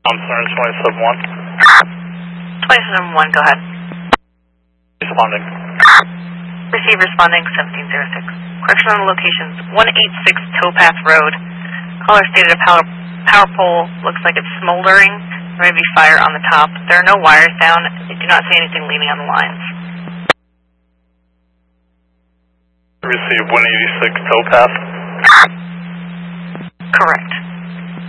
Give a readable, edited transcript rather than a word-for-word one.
I'm sorry, 27-1. 27-1, go ahead. Responding. Receive responding 1706. Correction on the locations. 186 Towpath Road. Caller stated a power pole looks like it's smoldering. There may be fire on the top. There are no wires down. They do not see anything leaning on the lines. Receive 186 Towpath. Correct.